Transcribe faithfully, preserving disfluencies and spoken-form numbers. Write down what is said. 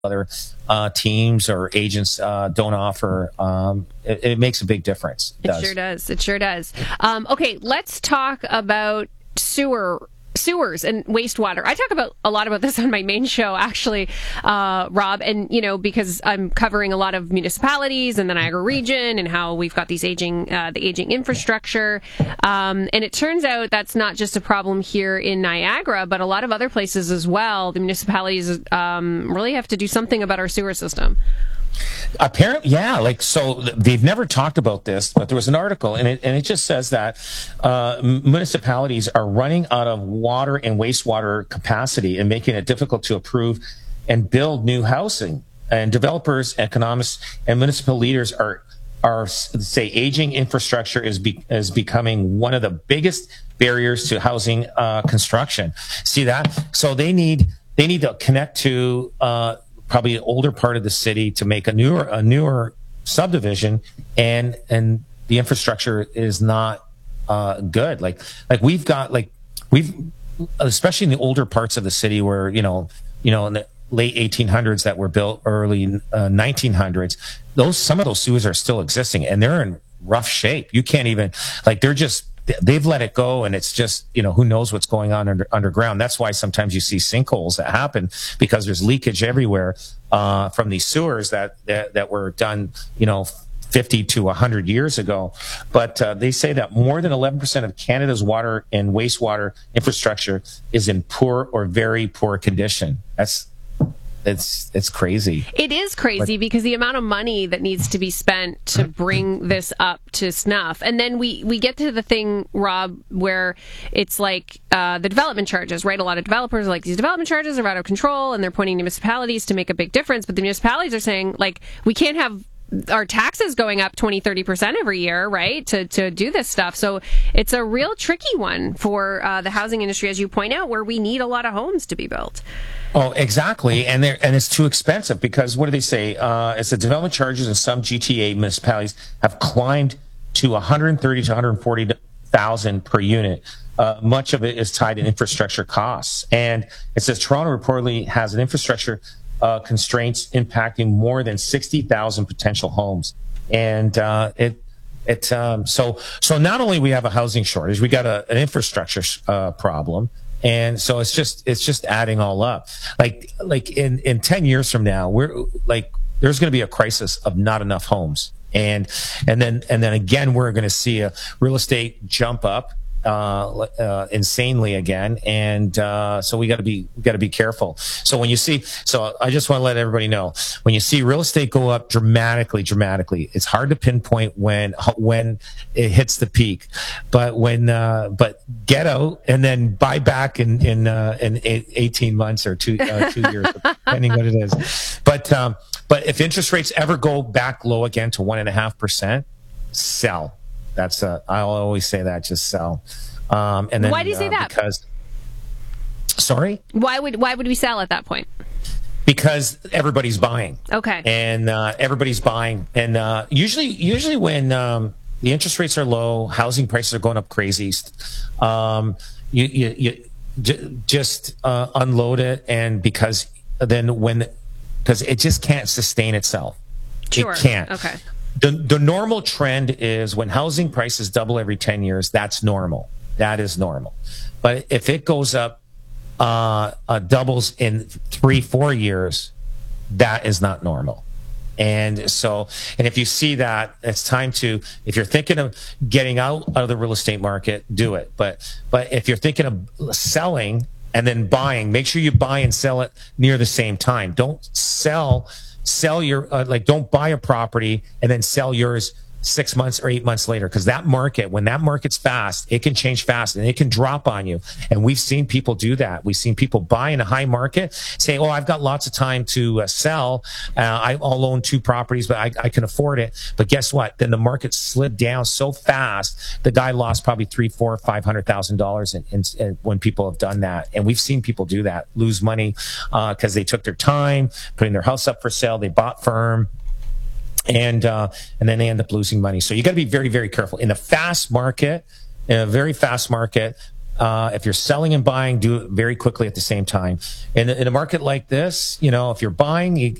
other uh, teams or agents uh, don't offer. Um, it, it makes a big difference. It, it sure does. It sure does. Um, okay, let's talk about sewer sewers and wastewater. I talk about a lot about this on my main show, actually, uh, Rob, and, you know, because I'm covering a lot of municipalities in the Niagara region and how we've got these aging, uh, the aging infrastructure. Um, and it turns out that's not just a problem here in Niagara, but a lot of other places as well. The municipalities um, really have to do something about our sewer system. Apparently, yeah. Like, so they've never talked about this, but there was an article, and it and it just says that uh, municipalities are running out of water and wastewater capacity and making it difficult to approve and build new housing. And developers, economists, and municipal leaders are are say aging infrastructure is be, is becoming one of the biggest barriers to housing uh, construction. See that? So they need they need to connect to. Uh, probably an older part of the city to make a newer a newer subdivision, and and the infrastructure is not uh good. Like like we've got like we've especially in the older parts of the city where you know you know in the late eighteen hundreds that were built early uh, nineteen hundreds, those some of those sewers are still existing and they're in rough shape. You can't even like they're just they've let it go, and it's just, you know, who knows what's going on under, underground. That's why sometimes you see sinkholes that happen, because there's leakage everywhere uh, from these sewers that, that that were done, you know, fifty to one hundred years ago. But uh, they say that more than eleven percent of Canada's water and wastewater infrastructure is in poor or very poor condition. That's It's it's crazy. It is crazy, but, because the amount of money that needs to be spent to bring this up to snuff. And then we, we get to the thing, Rob, where it's like uh, the development charges, right? A lot of developers are like, these development charges are out of control, and they're pointing to municipalities to make a big difference. But the municipalities are saying, like, we can't have our taxes going up twenty, thirty percent every year, right, to to do this stuff. So it's a real tricky one for uh, the housing industry, as you point out, where we need a lot of homes to be built. Oh, exactly. And they're, and it's too expensive, because what do they say? Uh, it's the development charges in some G T A municipalities have climbed to one hundred thirty to one hundred forty thousand per unit. Uh, much of it is tied to infrastructure costs. And it says Toronto reportedly has an infrastructure uh, constraints impacting more than sixty thousand potential homes. And uh, it, it, um, so, so not only we have a housing shortage, we got a, an infrastructure uh, problem. And so it's just, it's just adding all up. Like, like in, in ten years from now, we're like, there's going to be a crisis of not enough homes. And, and then, and then again, we're going to see a real estate jump up, uh, uh, insanely again. And, uh, so we gotta be, we gotta be careful. So when you see, so I just want to let everybody know, when you see real estate go up dramatically, dramatically, it's hard to pinpoint when, when it hits the peak, but when, uh, but get out and then buy back in, in, uh, in eighteen months or two, uh, two years, depending what it is. But, um, but if interest rates ever go back low again to one and a half percent, sell. That's uh, I'll always say that, just sell. Um, and then, why do you say uh, that? Because, sorry? Why would why would we sell at that point? Because everybody's buying. Okay. And uh, everybody's buying. And uh, usually, usually when um, the interest rates are low, housing prices are going up crazy. Um, you you, you j- just uh, unload it, and because then when because it just can't sustain itself. Sure. It can't. Okay. The, the normal trend is when housing prices double every ten years, that's normal. That is normal. But if it goes up, uh, uh, doubles in three, four years, that is not normal. And so, and if you see that, it's time to, if you're thinking of getting out of the real estate market, do it. But, but if you're thinking of selling and then buying, make sure you buy and sell it near the same time. Don't sell Sell your, uh, like, don't buy a property and then sell yours six months or eight months later. Because that market, when that market's fast, it can change fast and it can drop on you. And we've seen people do that. We've seen people buy in a high market, say, oh, I've got lots of time to uh, sell. Uh, I, I'll own two properties, but I, I can afford it. But guess what? Then the market slid down so fast, the guy lost probably three, four, five hundred thousand dollars in, in, in, when people have done that. And we've seen people do that, lose money because uh, they took their time putting their house up for sale. They bought firm. And uh, and then they end up losing money. So you got to be very, very careful. In a fast market, in a very fast market, Uh, if you're selling and buying, do it very quickly at the same time. In, in a market like this, you know, if you're buying, you,